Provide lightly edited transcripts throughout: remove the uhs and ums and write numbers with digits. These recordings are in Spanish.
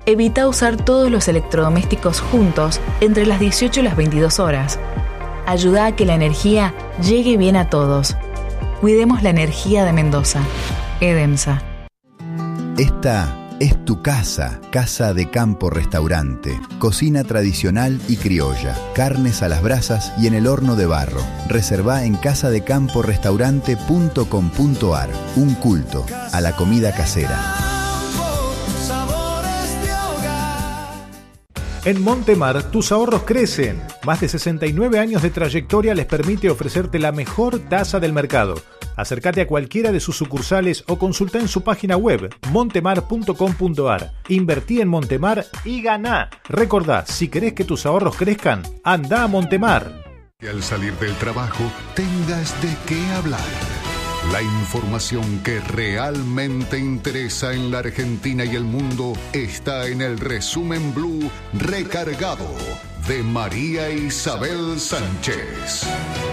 Evita usar todos los electrodomésticos juntos entre las 18 y las 22 horas. Ayuda a que la energía llegue bien a todos. Cuidemos la energía de Mendoza. EDEMSA. Esta es tu casa, Casa de Campo Restaurante. Cocina tradicional y criolla, carnes a las brasas y en el horno de barro. Reservá en casadecamporestaurante.com.ar. Un culto a la comida casera. En Montemar, tus ahorros crecen. Más de 69 años de trayectoria les permite ofrecerte la mejor tasa del mercado. Acércate a cualquiera de sus sucursales o consulta en su página web montemar.com.ar. Invertí en Montemar y ganá. Recordá, si querés que tus ahorros crezcan, anda a Montemar. Que al salir del trabajo tengas de qué hablar. La información que realmente interesa en la Argentina y el mundo está en el Resumen Blue Recargado de María Isabel Sánchez.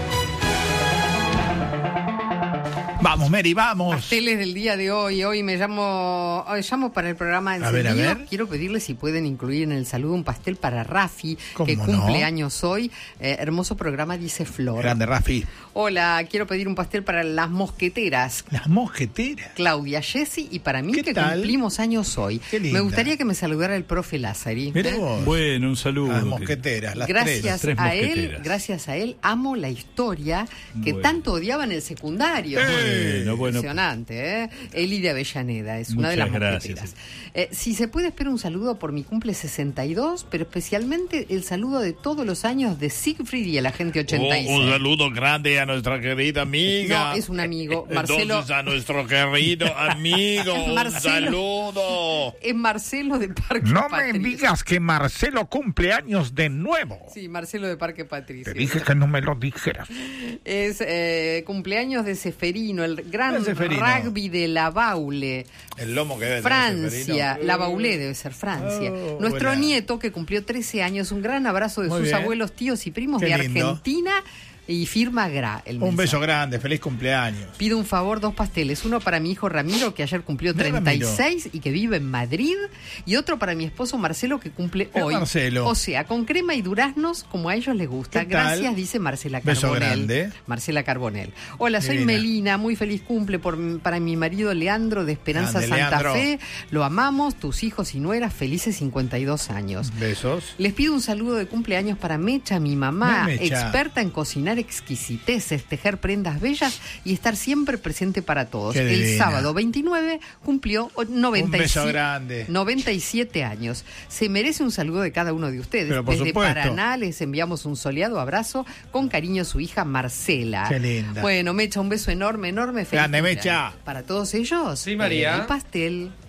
Vamos, Mary, vamos. Pasteles del día de hoy. Hoy llamo para el programa encendido. A ver. Quiero pedirles si pueden incluir en el saludo un pastel para Rafi, que ¿Cómo cumple no? años hoy. Hermoso programa, dice Flor. Grande, Rafi. Hola, quiero pedir un pastel para las mosqueteras. Las mosqueteras. Claudia, Jessy y para mí ¿Qué que tal? cumplimos años hoy. Qué linda. Me gustaría que me saludara el profe Lázari. Mirá vos. Bueno, un saludo. Las mosqueteras, las Gracias tres a él, mosqueteras. gracias a él, amo la historia que Bueno. tanto odiaba en el secundario. Bueno. Impresionante, ¿eh? Eli de Avellaneda es una de las Muchas mosqueteras. Si se puede, espero un saludo por mi cumple 62, pero especialmente el saludo de todos los años de Siegfried y el agente 86. Un saludo grande a nuestra querida amiga. No, es un amigo, Marcelo. Entonces a nuestro querido amigo, un Marcelo. saludo. Es Marcelo de Parque No Patricio. me digas que Marcelo cumple años de nuevo. Sí, Marcelo de Parque Patricio. Te dije que no me lo dijeras. Es cumpleaños de Seferino, el gran ¿Qué Seferino? rugby de la Baule. El lomo que debe tener Francia, Seferino. la Baulé debe ser Francia. Oh, Nuestro buena. nieto, que cumplió 13 años, un gran abrazo de Muy sus bien. abuelos, tíos y primos Qué de lindo. Argentina y firma Gra. El Un mensaje. beso grande, feliz cumpleaños. Pido un favor, 2 pasteles. Uno para mi hijo Ramiro, que ayer cumplió Mira, 36 y que vive en Madrid. Y otro para mi esposo Marcelo, que cumple Mira, hoy. Marcelo. O sea, con crema y duraznos, como a ellos les gusta. ¿Qué tal? Gracias, dice Marcela Beso Carbonell. grande. Marcela Carbonell. Hola, soy Divina. Melina. Muy feliz cumple para mi marido Leandro de Esperanza Grande, Santa Leandro. Fe. Lo amamos, tus hijos y nueras, felices 52 años. Besos. Les pido un saludo de cumpleaños para Mecha, mi mamá, Mecha. experta en cocinar exquisiteces, tejer prendas bellas y estar siempre presente para todos. Qué El divina. sábado 29 cumplió Un beso grande. 97 años. Se merece un saludo de cada uno de ustedes. Pero por Desde supuesto. Paraná les enviamos un soleado abrazo. Con cariño, su hija Marcela. Qué linda. Bueno, Mecha, un beso enorme, enorme. Feliz Grande, cumpleaños. Mecha. Para todos ellos, Sí, María. el pastel.